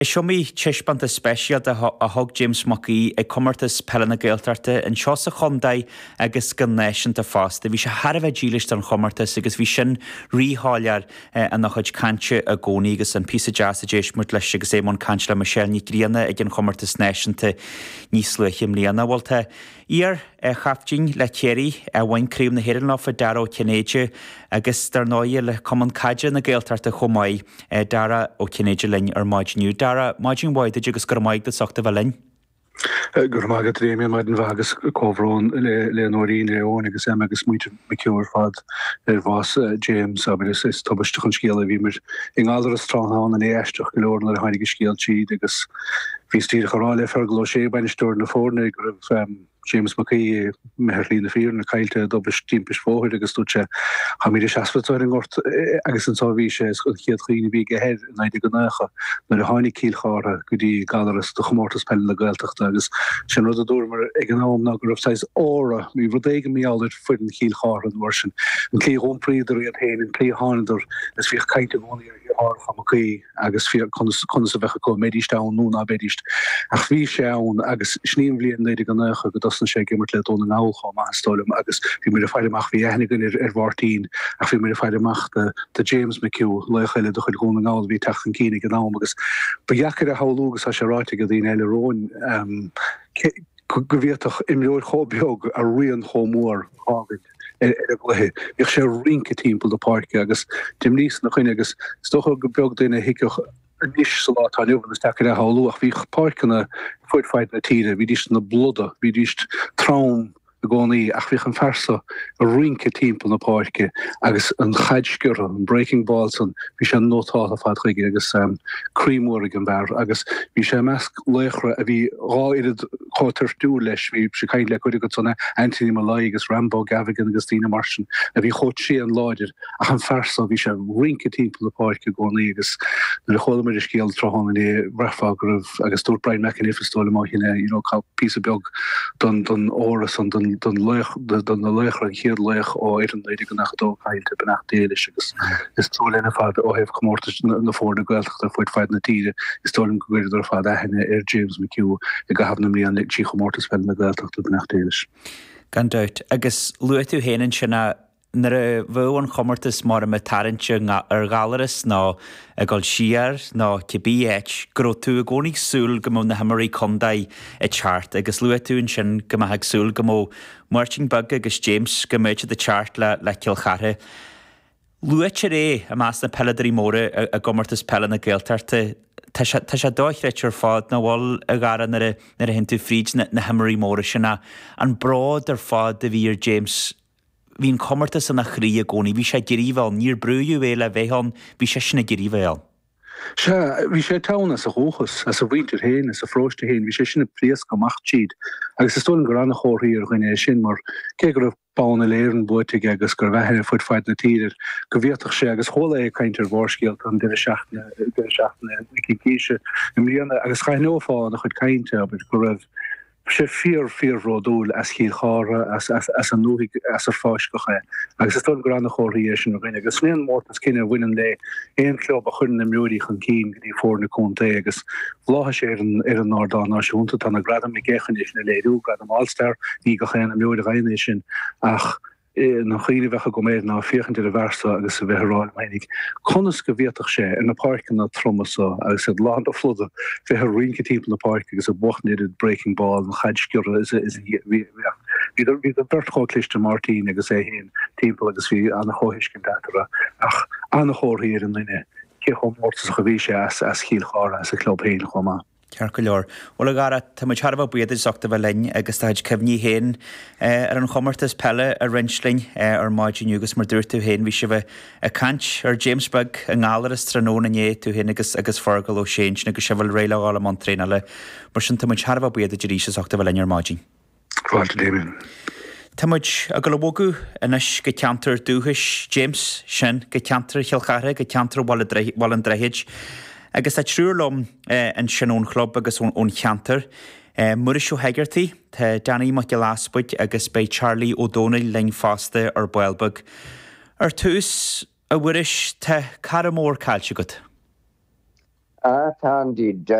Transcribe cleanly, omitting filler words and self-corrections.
Siomí tiisbanta speisial a thug James Mackey ag cumartas pellana Gaeltachta an seo sa chundaid agus go néisianta fásta. Bhí sé tharbheith dílis an chumartas agus bhí sin ríáilear an nach chuid cante a gcónaí agus an písa jazz a déismút leis agus émón cant le Michelle ní gríanana ag an chumartas néisianta níos luithim líana. Bhilta íar chaftín le chéirí a bhain críom na héireann láfa daró Cinéide agus dar náide le cuman caide na Gaeltachta chomáid dara ó Cinéide linn ar maidniu. Dara, maidin bhaide agus gur maid de sochta bh linn? Gur mágad réimi maidin bhagus cóhrón le nóirí león agus agus muinte miciúr fad bhás James agus is tubaiste chun scéal a bhímir in gálar a stráán an éisteach go leor na hainige scéal tíd agus bhí stír choráile fer gló sé baineúir na fórna gur James Mackey meherlína fír na caiilte dobbis tímpis fóir agus dúte ha mí seasfatáir an gort agus an táhí sé chiad chuoine bhí gehéir naide go nácha na a háinnig cílchára go dtí galaras do chomórtas pell na Gaeltachta agus sin rud a dúmar ag an ám ná gur bhtáis óra mí rud éige míáidir fuid an cílchára an mar sin an clí ónpríidir iad héin an clí hánaidir is bhíh caiinte bhí á Mackey agus fi chun sa bhecha có médíistán nún a bedíist ach bhí sé ann agus sníom blion naide go nácha go na sé gimmert le donna nácha má stolum agus fi mé feileach vi enigin wartín a fi mé feileach de James Mackey lechaile do chuil gona ná vi techan cínig an ná agus bejaker a hálógus a se ráite go dtín eile roin go bhéach imleor chobeog a rion chomór hágad. Ich sé rinke timpel de parke agus Tim níos nach chuine agus stocha go beag déine hiiceach níos salá táúban ste a hálóach hí parkna fuidfeit na tíre, hí díist na bloda, hí díist traum a gcónaí ach bhí an fersa a rinke timpel na parke agus an chaidgur an breaking balls an bhí sé nótá a fad chuige agus crímór an bhar agus bhí sé measc léchre a bhí ráiad chátar dú leis bhí sé caiin le chuide go sanna Anthony Malai agus Rambo Gavigan agus Dina Martin a bhí chót sé an láidir ach an fersa bhí sé rinke timpel na parke gcónaí agus na cholamid scéal trohan in brefa agus dúrbrain mechanistóla má hinne pí beag don óras an don na lech an chéad lech ó an leidir go nachdó caiilte benacht déile agus is tólenne fad ó hef gomórtas na fórna Gaeltachta fuid feit na tíre is tólum goidir fad a henne James Mackey i go hafna mí an le tí gomórtas fel na Gaeltachta benacht déile. Gan deit, agus luú héanaan sinna nar a bhfuil an chomartas mar a tarintse ar galaras ná a gáil siar ná cibíéit go tú a gcónaigh súl go mó na hamarí condaid i teart agus luú an sin go maithag súl go mó Martin Bug agus James go méid de teart le Cilchartha. Luúte ré a más na pelladarí móra a gomartas pella na Gaeltachta Tá sé dóithreid ar fád na bháil a gara nar a hen tú fríd na hamarí móra sinna an brád ar fád a bhí ar James hín comartas san na chrí a gcónaí, bhí sé giríomháil níor brúú éile bhéán bhí sé sinna giríomháil. Bhí sé tana a hóchas as a bhaintear héin as a fróiste héin, bhí sé sinna plías go macht siad agus is stolan go ranna chóirí ar chuine sin mar cé gur bána léirann buite agus gur bheithir fud feit na tíidir go bhíoach sé agus hóla é caiintear bhórscéalt an de seachna cíise imlíonna agus chain nófá nach chud caiinte a go raibh sé fear rodúil as cílchára as an nóigh as ar fáiscocha agus is tún granna choirí sin rinne agus snéan mórtas cinenne bhainean le éon clób a chun na mrúí chun cín go dtí fórna chunta agus látha sé ar an nádá náisiúnta tá na gradam i ggéchan is na léirú gradam Allstar ní go chéan na mrúd a ghaine sin ach na chéine bhecha go méid ná fiochan de versa agus a bheitráil meinig. Conas go bhéach sé in na parkin na tromasa agus a land a floda bheit rinke típ na park agus a bochnéidir breaking ball an chaidskure is hí a bertchálichte Martin agus é héin timp agus hí anna chohiiscin dara ach anna chóirhíir an linne ché chomórtas a bhí sé as chiilchára as a club héin chomá. Cear go leor. Bhfuil gara tá muid tharbh buidir soachta bh linn agus táid cemhní héin ar an chomartas pelle a rinsling ar maidin agus mar dúir tú héin bhí si bheith a cant ar James Bug a ngálaras tróna né tú héin agus fargal ó séin agus se bhfuil réile gála man tréna le mar sin tá muid tharbh buidir de ríise soachta bh linn ar maidin. Fáilte Damien. Tá muid a go bógu inis go ceantar dúthais James sin go ceantar Cilchartha go ceantar bhil an dreid. Agus tá trúlum an sinón club agus ón cheantar. Murisio Hegarty, tá Danny McGillasbuid agus bei Charlie O'Donnell lein fásta ar Builbug. Ar tús a bhuiris tá caramór cáilte go. Tá